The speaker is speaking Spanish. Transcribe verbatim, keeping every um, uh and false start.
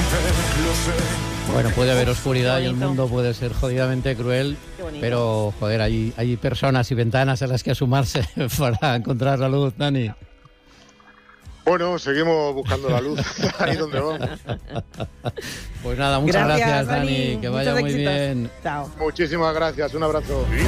Bueno, puede haber oscuridad y el mundo puede ser jodidamente cruel, pero, joder, hay, hay personas y ventanas a las que asomarse para encontrar la luz, Dani. Bueno, seguimos buscando la luz ahí donde vamos. Pues nada, muchas gracias, gracias Dani, Dani, que vaya muy éxitos. bien. Chao. Muchísimas gracias, un abrazo.